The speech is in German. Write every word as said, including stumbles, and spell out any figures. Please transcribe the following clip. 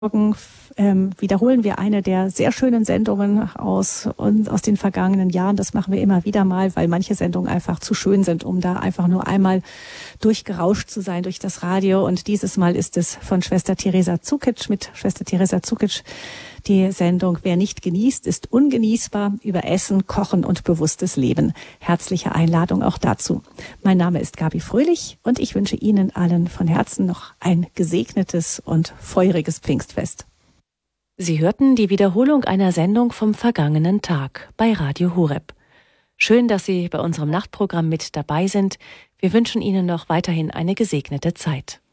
Morgen ähm, wiederholen wir eine der sehr schönen Sendungen aus, und aus den vergangenen Jahren. Das machen wir immer wieder mal, weil manche Sendungen einfach zu schön sind, um da einfach nur einmal durchgerauscht zu sein durch das Radio. Und dieses Mal ist es von Schwester Teresa Cukic mit Schwester Teresa Cukic die Sendung Wer nicht genießt, ist ungenießbar, über Essen, Kochen und bewusstes Leben. Herzliche Einladung auch dazu. Mein Name ist Gabi Fröhlich und ich wünsche Ihnen allen von Herzen noch ein gesegnetes und feuriges Pfingstfest. Sie hörten die Wiederholung einer Sendung vom vergangenen Tag bei Radio Horeb. Schön, dass Sie bei unserem Nachtprogramm mit dabei sind. Wir wünschen Ihnen noch weiterhin eine gesegnete Zeit.